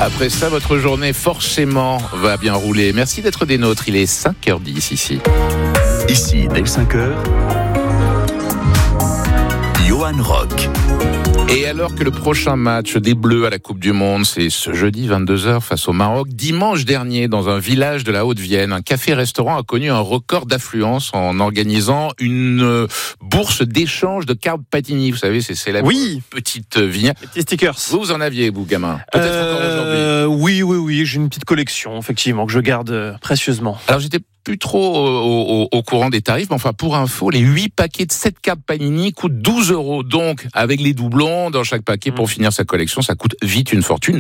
Après ça, votre journée forcément va bien rouler. Merci d'être des nôtres. Il est 5h10 ici. Ici, dès 5h, Johan Rock. Et alors que le prochain match des Bleus à la Coupe du Monde, c'est ce jeudi 22h face au Maroc, dimanche dernier, dans un village de la Haute-Vienne, un café-restaurant a connu un record d'affluence en organisant une bourse d'échange de cartes Panini. Vous savez, c'est célèbre petite vignette. Les petits stickers. Vous en aviez, vous, gamin? Peut-être encore aujourd'hui. Oui. J'ai une petite collection, effectivement, que je garde précieusement. Alors, j'étais plus trop au courant des tarifs, mais enfin, pour info, les 8 paquets de 7 cartes Panini coûtent 12 €. Donc, avec les doublons dans chaque paquet pour finir sa collection, ça coûte vite une fortune.